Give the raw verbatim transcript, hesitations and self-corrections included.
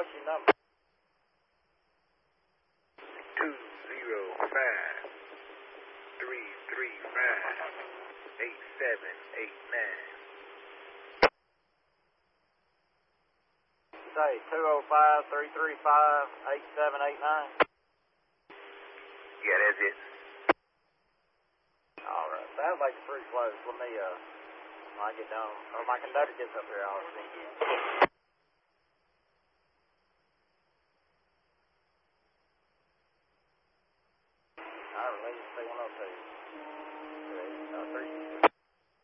What's your number? Two zero five three three five eight seven eight nine. Say two oh five, three three five, eight seven eight nine. Yeah, that's it. All right. Sounds like it's pretty close. Let me, uh, when I get down, or my conductor gets up here, I'll see you.